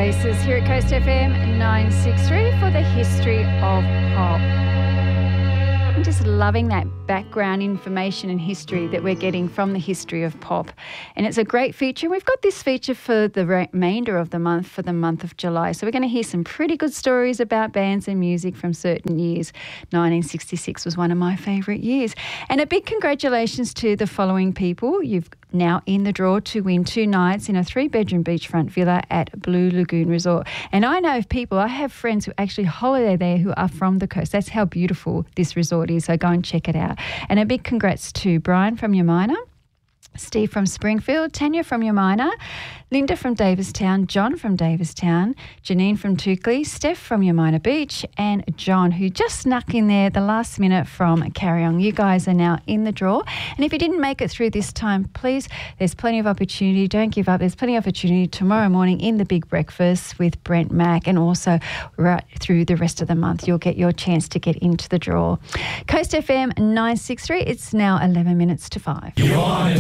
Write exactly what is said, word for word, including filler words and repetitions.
Oasis here at Coast F M nine sixty-three for the history of pop. I'm just loving that background information and history that we're getting from the history of pop. And it's a great feature. We've got this feature for the remainder of the month, for the month of July. So we're going to hear some pretty good stories about bands and music from certain years. nineteen sixty-six was one of my favourite years. And a big congratulations to the following people. You've now in the draw to win two nights in a three-bedroom beachfront villa at Blue Lagoon Resort. And I know of people, I have friends who actually holiday there who are from the coast. That's how beautiful this resort is, so go and check it out. And a big congrats to Brian from Yamina, Steve from Springfield, Tanya from Yamina, Linda from Davistown, John from Davistown, Janine from Toukley, Steph from Yamina Beach, and John, who just snuck in there the last minute from Carryong. You guys are now in the draw. And if you didn't make it through this time, please, there's plenty of opportunity. Don't give up. There's plenty of opportunity tomorrow morning in the Big Breakfast with Brent Mack, and also right through the rest of the month, you'll get your chance to get into the draw. Coast F M nine sixty-three, it's now eleven minutes to five.